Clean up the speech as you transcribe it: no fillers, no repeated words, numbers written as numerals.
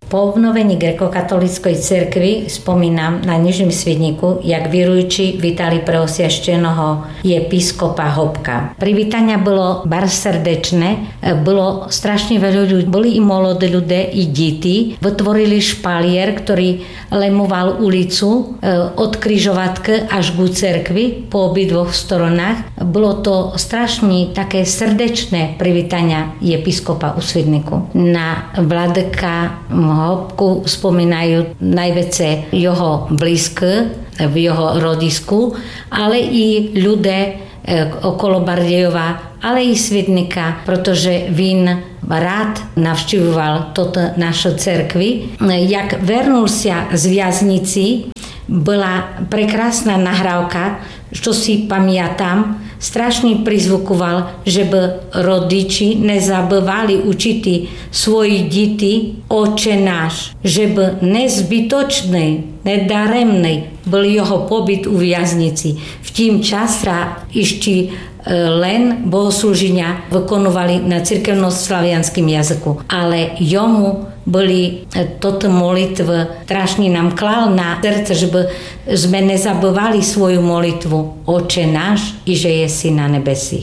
Po obnovení grekokatolíckej cirkvi spomínam na Nižním Svidníku, jak věrující vítali preosviašteného episkopa Hopka. Privítania bolo bar srdečné, bolo strašne veľa ľudí, boli i mladí ľudia, i deti. Vytvorili špalier, ktorý lemoval ulicu od križovatky až ku cerkvi po obidvoch storonách. Bolo to strašne také srdečné privítania episkopa u Svidníku. Na vladyka Hopku spomínajú najväčšie jeho blízky v jeho rodisku, ale i ľudia okolo Bardejova, ale i Svidníka, protože vín rád navštěvoval toto naše cerkvi. Jak vernul sa z viaznici, bola prekrásna nahrávka, čo si pamätám, strašne prizvukoval, že by rodiči nezabývali učiti svoji deti Oče náš, že by nezbytočný, nedaremný bol jeho pobyt u viaznici. V tým čase ešte len bohoslúženia vykonovali na cirkevno-slavianskom jazyku. Ale jomu boli toto molitvy, strašne nám klal na srdce, že by sme nezabývali svoju molitvu Oče náš, i že je si na nebesi.